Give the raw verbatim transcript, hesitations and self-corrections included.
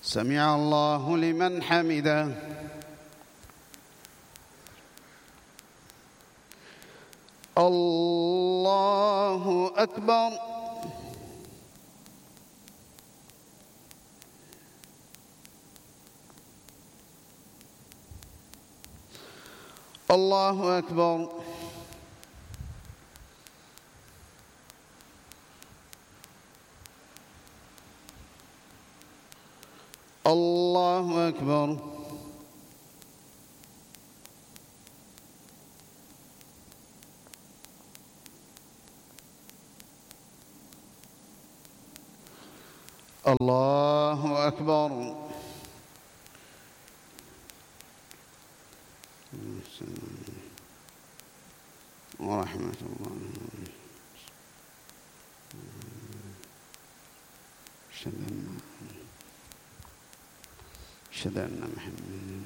سمع الله لمن حمده. الله أكبر. الله أكبر. الله أكبر. الله أكبر. ورحمة الله. أشهد أن أشهد أن محمدا